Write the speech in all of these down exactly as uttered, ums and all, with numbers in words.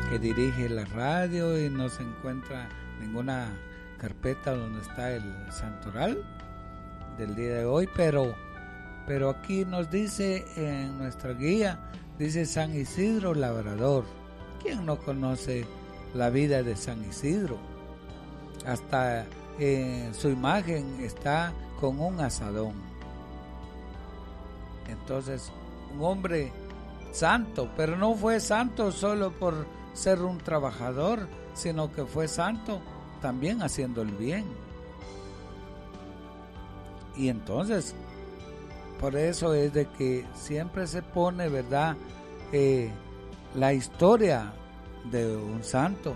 que dirige la radio y no se encuentra ninguna carpeta donde está el santoral del día de hoy, pero, pero aquí nos dice en nuestra guía, dice San Isidro Labrador. ¿Quién no conoce la vida de San Isidro? Hasta en su imagen está con un asadón. Entonces, un hombre santo, pero no fue santo solo por ser un trabajador, sino que fue santo también haciendo el bien. Y entonces, por eso es de que siempre se pone, ¿verdad?, eh, la historia de un santo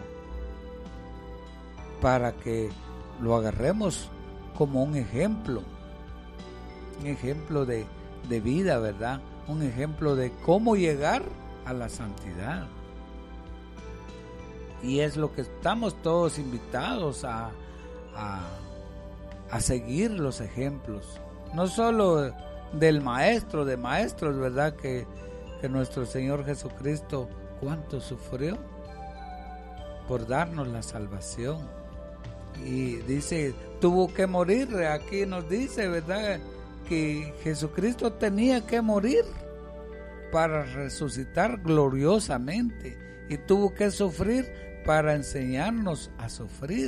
para que lo agarremos como un ejemplo, un ejemplo de, de vida, ¿verdad?, un ejemplo de cómo llegar a la santidad. Y es lo que estamos todos invitados a, a, a seguir los ejemplos, no solo del maestro de maestros, ¿verdad?, que, que nuestro Señor Jesucristo cuánto sufrió por darnos la salvación. Y dice, tuvo que morir, aquí nos dice, ¿verdad?, que Jesucristo tenía que morir para resucitar gloriosamente y tuvo que sufrir para enseñarnos a sufrir.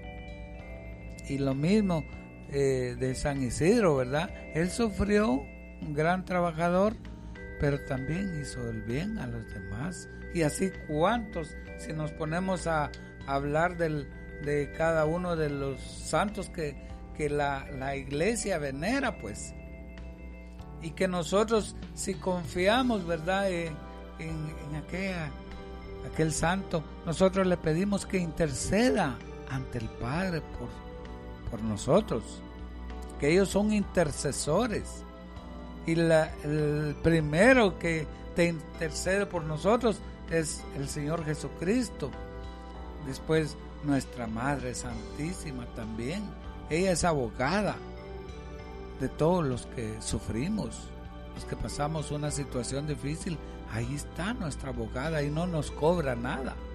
Y lo mismo eh, de San Isidro, ¿verdad? Él sufrió, un gran trabajador, pero también hizo el bien a los demás. Y así cuántos, si nos ponemos a hablar del, de cada uno de los santos que, que la, la iglesia venera, pues, y que nosotros, si confiamos, ¿verdad?, en, en, en aquella, aquel santo, nosotros le pedimos que interceda ante el Padre por, por nosotros, que ellos son intercesores, y la, el primero que te intercede por nosotros es el Señor Jesucristo. Después nuestra Madre Santísima también, ella es abogada de todos los que sufrimos, los que pasamos una situación difícil. Ahí está nuestra abogada y no nos cobra nada.